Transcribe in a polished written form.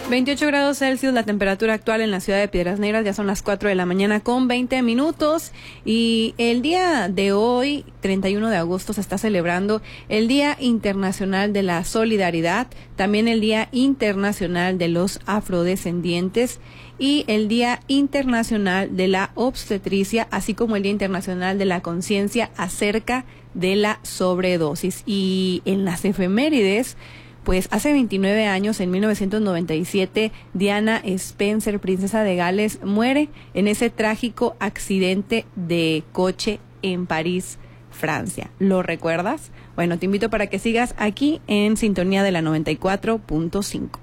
28 grados Celsius la temperatura actual en la ciudad de Piedras Negras, ya son las 4 de la mañana con 20 minutos y el día de hoy, 31 de agosto, se está celebrando el Día Internacional de la Solidaridad, también el Día Internacional de los Afrodescendientes y el Día Internacional de la Obstetricia, así como el Día Internacional de la Conciencia acerca de la sobredosis. Y en las efemérides, pues hace 29 años, en 1997, Diana Spencer, princesa de Gales, muere en ese trágico accidente de coche en París, Francia. ¿Lo recuerdas? Bueno, te invito para que sigas aquí en sintonía de la 94.5.